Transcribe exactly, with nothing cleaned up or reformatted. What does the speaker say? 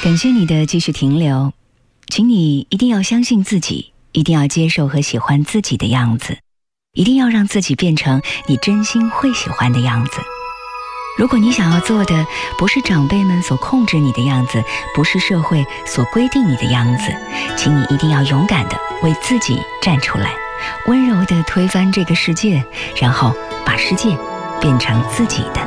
感谢你的继续停留，请你一定要相信自己，一定要接受和喜欢自己的样子，一定要让自己变成你真心会喜欢的样子。如果你想要做的不是长辈们所控制你的样子，不是社会所规定你的样子，请你一定要勇敢地为自己站出来，温柔地推翻这个世界，然后把世界变成自己的。